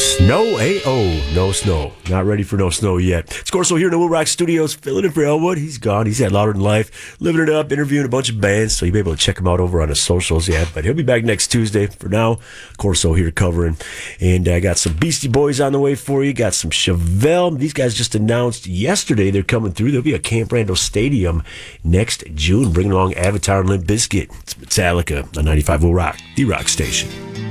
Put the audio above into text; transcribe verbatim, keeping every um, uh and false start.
Snow A O. No snow. Not ready for no snow yet. It's Corso here in the Will Rock Studios, filling in for Elwood. He's gone. He's had Louder Than Life, living it up, interviewing a bunch of bands, so you'll be able to check him out over on his socials. Yeah, but he'll be back next Tuesday. For now, Corso here covering. And I got some Beastie Boys on the way for you. Got some Chevelle. These guys just announced yesterday they're coming through. There'll be a Camp Randall Stadium next June, bringing along Avatar and Limp Bizkit. It's Metallica on ninety-five Will Rock, the rock station.